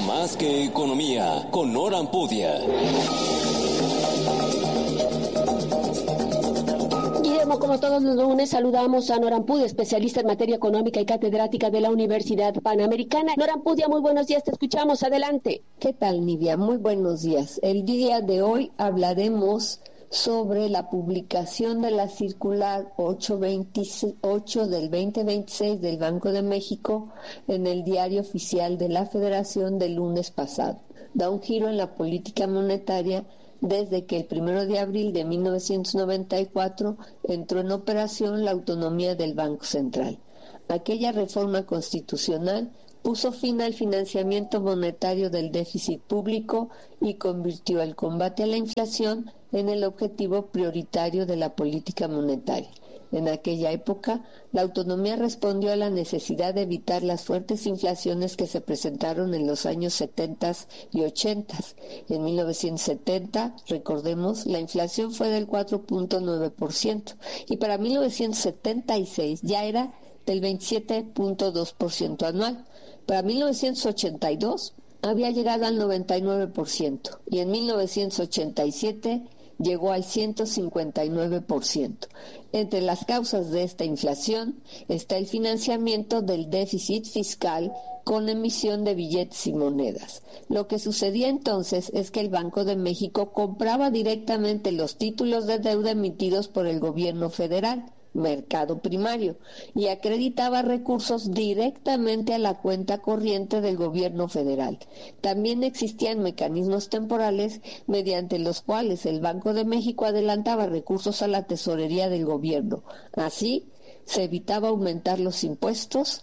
Más que economía, con Nora Ampudia. Como todos los lunes, saludamos a Nora Ampudia, especialista en materia económica y catedrática de la Universidad Panamericana. Nora Ampudia, muy buenos días, te escuchamos, adelante. ¿Qué tal, Nidia? Muy buenos días. El día de hoy hablaremos sobre la publicación de la circular 828 del 2026 del Banco de México en el Diario Oficial de la Federación del lunes pasado. Da un giro en la política monetaria desde que el 1 de abril de 1994 entró en operación la autonomía del Banco Central. Aquella reforma constitucional puso fin al financiamiento monetario del déficit público y convirtió el combate a la inflación en el objetivo prioritario de la política monetaria. En aquella época, la autonomía respondió a la necesidad de evitar las fuertes inflaciones que se presentaron en los años 70 y 80. En 1970, recordemos, la inflación fue del 4.9% y para 1976 ya era del 27.2% anual. Para 1982 había llegado al 99% y en 1987 llegó al 159%. Entre las causas de esta inflación está el financiamiento del déficit fiscal con emisión de billetes y monedas. Lo que sucedía entonces es que el Banco de México compraba directamente los títulos de deuda emitidos por el gobierno federal, mercado primario, y acreditaba recursos directamente a la cuenta corriente del gobierno federal. También existían mecanismos temporales mediante los cuales el Banco de México adelantaba recursos a la tesorería del gobierno. Así, se evitaba aumentar los impuestos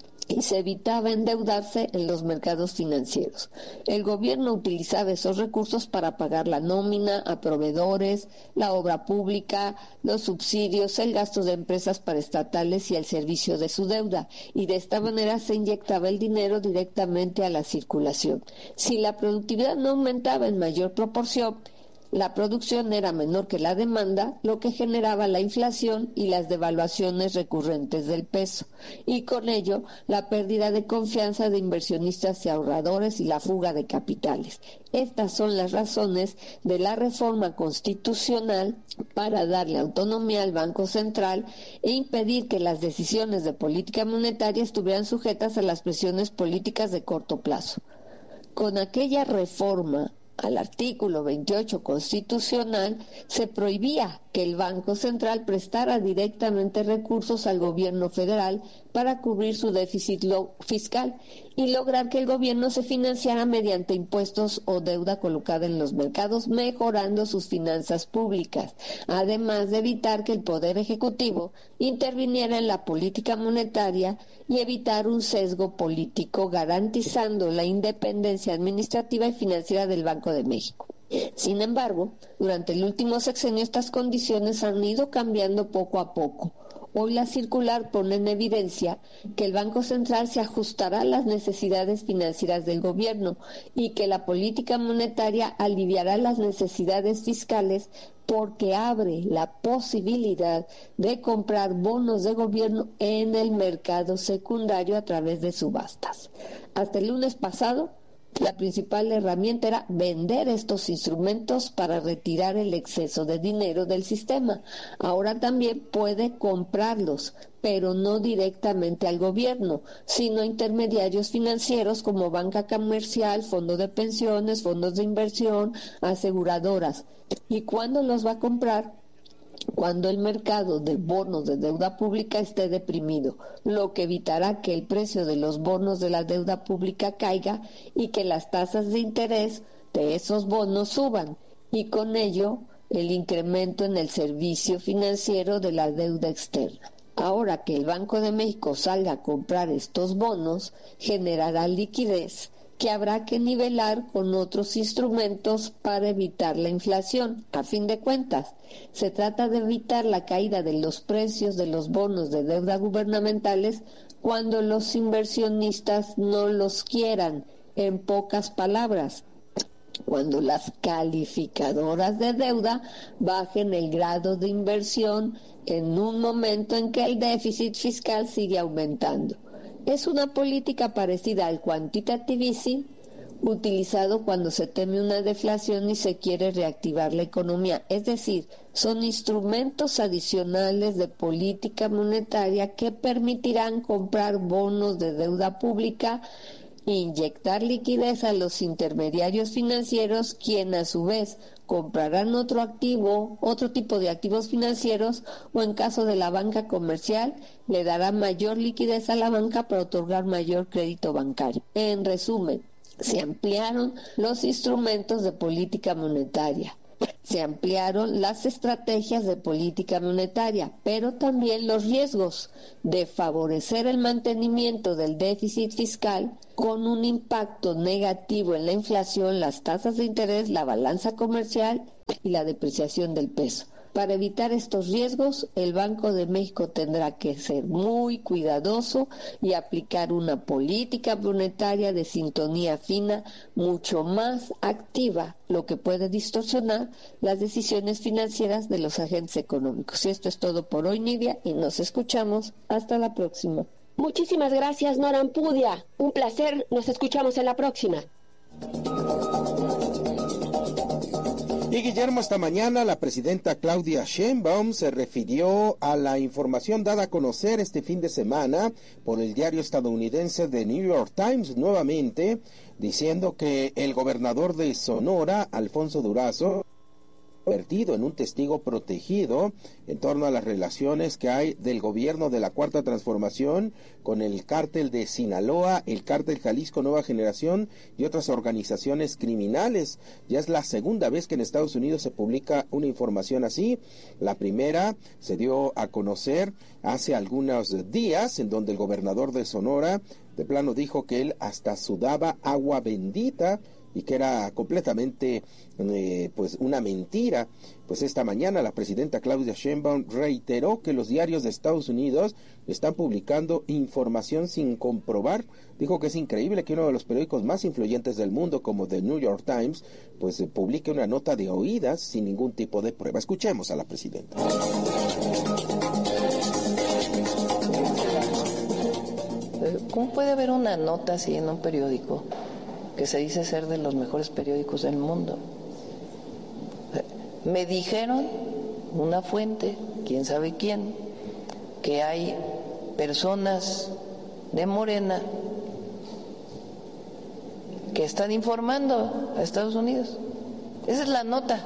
y se evitaba endeudarse en los mercados financieros. El gobierno utilizaba esos recursos para pagar la nómina a proveedores, la obra pública, los subsidios, el gasto de empresas paraestatales y el servicio de su deuda, y de esta manera se inyectaba el dinero directamente a la circulación. Si la productividad no aumentaba en mayor proporción, la producción era menor que la demanda, lo que generaba la inflación y las devaluaciones recurrentes del peso, y con ello la pérdida de confianza de inversionistas y ahorradores y la fuga de capitales. Estas son las razones de la reforma constitucional para darle autonomía al Banco Central e impedir que las decisiones de política monetaria estuvieran sujetas a las presiones políticas de corto plazo. Con aquella reforma al artículo 28 constitucional, se prohibía que el Banco Central prestara directamente recursos al gobierno federal para cubrir su déficit fiscal y lograr que el gobierno se financiara mediante impuestos o deuda colocada en los mercados, mejorando sus finanzas públicas, además de evitar que el Poder Ejecutivo interviniera en la política monetaria y evitar un sesgo político, garantizando la independencia administrativa y financiera del Banco de México. Sin embargo, durante el último sexenio estas condiciones han ido cambiando poco a poco. Hoy la circular pone en evidencia que el Banco Central se ajustará a las necesidades financieras del gobierno y que la política monetaria aliviará las necesidades fiscales porque abre la posibilidad de comprar bonos de gobierno en el mercado secundario a través de subastas. Hasta el lunes pasado, la principal herramienta era vender estos instrumentos para retirar el exceso de dinero del sistema. Ahora también puede comprarlos, pero no directamente al gobierno, sino a intermediarios financieros como banca comercial, fondos de pensiones, fondos de inversión, aseguradoras. ¿Y cuándo los va a comprar? Cuando el mercado de bonos de deuda pública esté deprimido, lo que evitará que el precio de los bonos de la deuda pública caiga y que las tasas de interés de esos bonos suban, y con ello el incremento en el servicio financiero de la deuda externa. Ahora que el Banco de México salga a comprar estos bonos, generará liquidez que habrá que nivelar con otros instrumentos para evitar la inflación. A fin de cuentas, se trata de evitar la caída de los precios de los bonos de deuda gubernamentales cuando los inversionistas no los quieran. En pocas palabras, cuando las calificadoras de deuda bajen el grado de inversión en un momento en que el déficit fiscal sigue aumentando. Es una política parecida al quantitative easing utilizado cuando se teme una deflación y se quiere reactivar la economía. Es decir, son instrumentos adicionales de política monetaria que permitirán comprar bonos de deuda pública e inyectar liquidez a los intermediarios financieros, quienes a su vez comprarán otro tipo de activos financieros, o en caso de la banca comercial, le dará mayor liquidez a la banca para otorgar mayor crédito bancario. En resumen, se ampliaron los instrumentos de política monetaria, se ampliaron las estrategias de política monetaria, pero también los riesgos de favorecer el mantenimiento del déficit fiscal con un impacto negativo en la inflación, las tasas de interés, la balanza comercial y la depreciación del peso. Para evitar estos riesgos, el Banco de México tendrá que ser muy cuidadoso y aplicar una política monetaria de sintonía fina, mucho más activa, lo que puede distorsionar las decisiones financieras de los agentes económicos. Y esto es todo por hoy, Nidia, y nos escuchamos hasta la próxima. Muchísimas gracias, Nora Ampudia. Un placer, nos escuchamos en la próxima. Y Guillermo, esta mañana la presidenta Claudia Sheinbaum se refirió a la información dada a conocer este fin de semana por el diario estadounidense The New York Times, nuevamente diciendo que el gobernador de Sonora, Alfonso Durazo, convertido en un testigo protegido en torno a las relaciones que hay del gobierno de la Cuarta Transformación con el cártel de Sinaloa, el cártel Jalisco Nueva Generación y otras organizaciones criminales. Ya es la segunda vez que en Estados Unidos se publica una información así. La primera se dio a conocer hace algunos días, en donde el gobernador de Sonora de plano dijo que él hasta sudaba agua bendita y que era completamente pues una mentira. Pues esta mañana la presidenta Claudia Sheinbaum reiteró que los diarios de Estados Unidos están publicando información sin comprobar. Dijo que es increíble que uno de los periódicos más influyentes del mundo, como The New York Times, pues publique una nota de oídas sin ningún tipo de prueba. Escuchemos a la presidenta. ¿Cómo puede haber una nota así en un periódico que se dice ser de los mejores periódicos del mundo? Me dijeron, una fuente, quién sabe quién, que hay personas de Morena que están informando a Estados Unidos. Esa es la nota.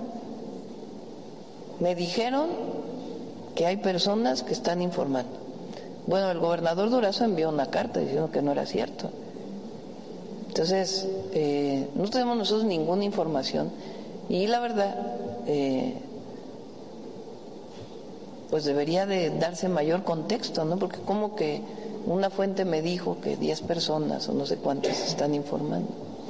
Me dijeron que hay personas que están informando. Bueno, el gobernador Durazo envió una carta diciendo que no era cierto. Entonces, no tenemos nosotros ninguna información y la verdad, pues debería de darse mayor contexto, ¿no? Porque como que una fuente me dijo que 10 personas o no sé cuántas están informando.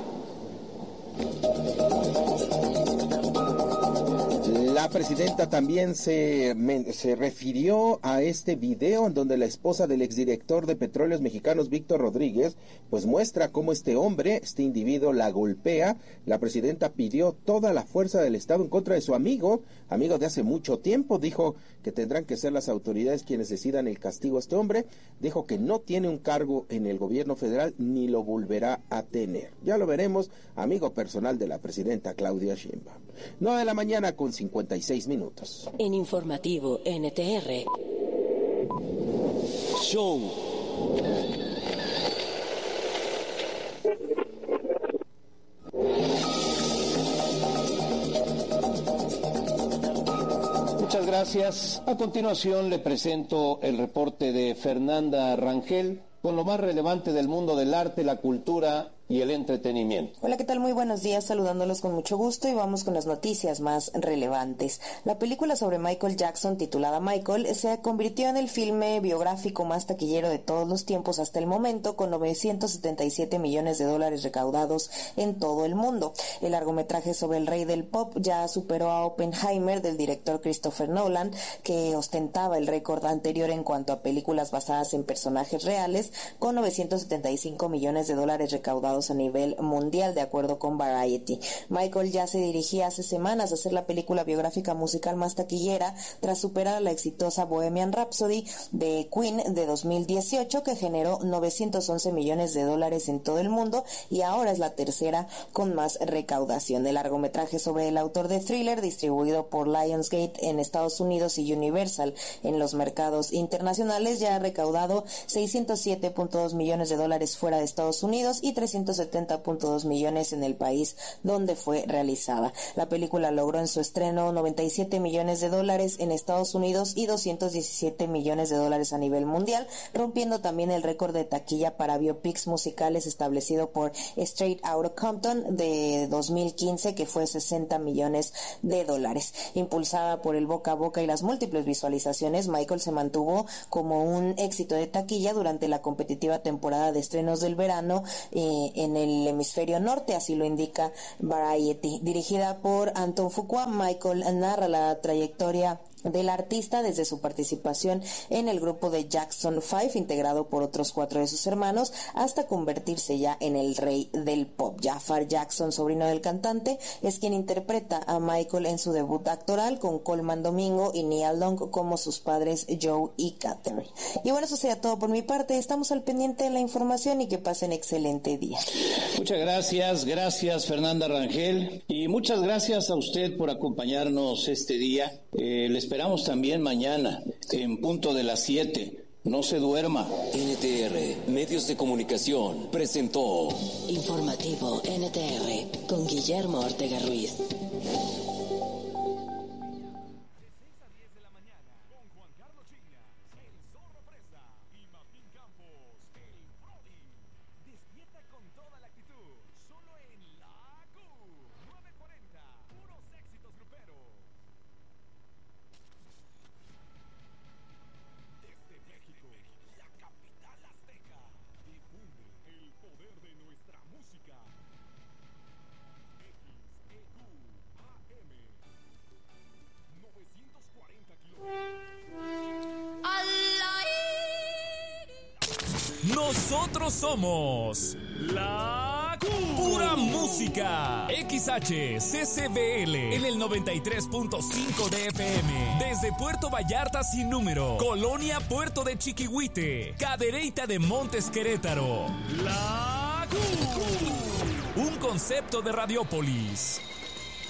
La presidenta también se refirió a este video en donde la esposa del exdirector de Petróleos Mexicanos, Víctor Rodríguez, pues muestra cómo este hombre, este individuo, la golpea. La presidenta pidió toda la fuerza del Estado en contra de su amigo de hace mucho tiempo. Dijo que tendrán que ser las autoridades quienes decidan el castigo a este hombre. Dijo que no tiene un cargo en el gobierno federal ni lo volverá a tener. Ya lo veremos, amigo personal de la presidenta Claudia Sheinbaum. 9 de la mañana con 56 minutos. En Informativo NTR. Show. Muchas gracias. A continuación le presento el reporte de Fernanda Rangel con lo más relevante del mundo del arte, la cultura y el entretenimiento. Hola, ¿qué tal? Muy buenos días, saludándolos con mucho gusto y vamos con las noticias más relevantes. La película sobre Michael Jackson, titulada Michael, se convirtió en el filme biográfico más taquillero de todos los tiempos hasta el momento, con $977 millones recaudados en todo el mundo. El largometraje sobre el rey del pop ya superó a Oppenheimer, del director Christopher Nolan, que ostentaba el récord anterior en cuanto a películas basadas en personajes reales, con $975 millones recaudados mercados a nivel mundial, de acuerdo con Variety. Michael ya se dirigía hace semanas a hacer la película biográfica musical más taquillera tras superar a la exitosa Bohemian Rhapsody de Queen de 2018, que generó 911 millones de dólares en todo el mundo y ahora es la tercera con más recaudación. El largometraje sobre el autor de Thriller, distribuido por Lionsgate en Estados Unidos y Universal en los mercados internacionales, ya ha recaudado 607.2 millones de dólares fuera de Estados Unidos y 370.2 millones en el país donde fue realizada. La película logró en su estreno 97 millones de dólares en Estados Unidos y 217 millones de dólares a nivel mundial, rompiendo también el récord de taquilla para biopics musicales establecido por Straight Outta Compton de 2015, que fue 60 millones de dólares. Impulsada por el boca a boca y las múltiples visualizaciones, Michael se mantuvo como un éxito de taquilla durante la competitiva temporada de estrenos del verano en el hemisferio norte, así lo indica Variety. Dirigida por Anton Fuqua, Michael narra la trayectoria del artista desde su participación en el grupo de Jackson 5, integrado por otros 4 de sus hermanos, hasta convertirse ya en el rey del pop. Jafar Jackson, sobrino del cantante, es quien interpreta a Michael en su debut actoral, con Coleman Domingo y Nia Long como sus padres Joe y Catherine. Y bueno, eso sería todo por mi parte. Estamos al pendiente de la información y que pasen excelente día. Muchas gracias Fernanda Rangel, y muchas gracias a usted por acompañarnos este día. Le esperamos también mañana en punto de las 7. No se duerma. NTR Medios de Comunicación presentó Informativo NTR con Guillermo Ortega Ruiz. Nosotros somos la pura música. XHCCBL en el 93.5 de FM. Desde Puerto Vallarta sin número, Colonia Puerto de Chiquihuite, Cadereyta de Montes Querétaro. La un concepto de Radiópolis.